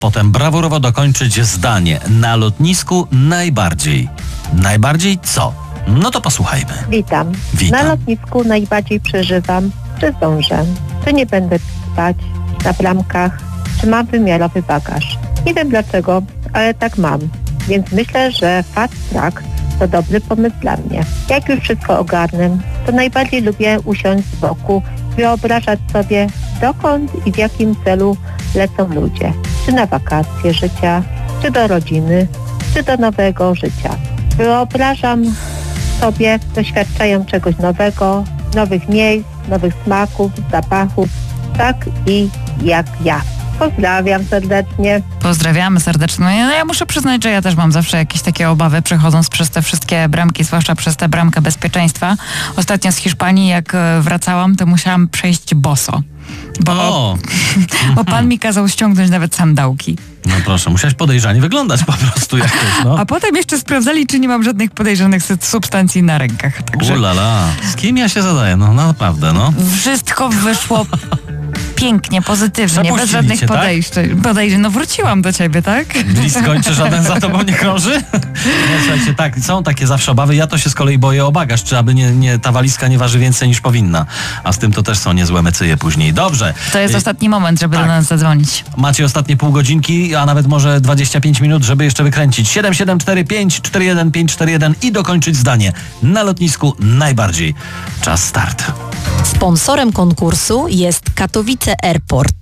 potem brawurowo dokończyć zdanie. Na lotnisku najbardziej. Najbardziej co? No to posłuchajmy. Witam. Witam. Na lotnisku najbardziej przeżywam, czy zdążę, czy nie będę spać na bramkach, czy mam wymiarowy bagaż. Nie wiem dlaczego, ale tak mam. Więc myślę, że fast track to dobry pomysł dla mnie. Jak już wszystko ogarnę, to najbardziej lubię usiąść z boku, wyobrażać sobie, dokąd i w jakim celu lecą ludzie. Czy na wakacje życia, czy do rodziny, czy do nowego życia. Wyobrażam sobie, doświadczają czegoś nowego, nowych miejsc, nowych smaków, zapachów, tak i jak ja. Pozdrawiam serdecznie. Pozdrawiamy serdecznie. No ja muszę przyznać, że ja też mam zawsze jakieś takie obawy, przechodząc przez te wszystkie bramki, zwłaszcza przez tę bramkę bezpieczeństwa. Ostatnio z Hiszpanii, jak wracałam, to musiałam przejść boso. Bo pan mi kazał ściągnąć nawet sandałki. No proszę, musiałeś podejrzanie wyglądać po prostu jakoś, no. A potem jeszcze sprawdzali, czy nie mam żadnych podejrzanych substancji na rękach. Także Ulala, z kim ja się zadaję? No naprawdę, no. wszystko wyszło pięknie, pozytywnie, Zapuścili bez żadnych cię, tak? podejrzeń. No wróciłam do ciebie, tak? Blisko, czy żaden za tobą nie krąży? Nie, słuchajcie, tak, są takie zawsze obawy. Ja to się z kolei boję o bagaż, czy aby ta walizka nie waży więcej niż powinna. A z tym to też są niezłe mecyje później. Dobrze. To jest ostatni moment, żeby tak. do nas zadzwonić. Macie ostatnie pół godzinki, a nawet może 25 minut, żeby jeszcze wykręcić. 7745 41541 i dokończyć zdanie. Na lotnisku najbardziej. Czas start. Sponsorem konkursu jest Katowice Airport.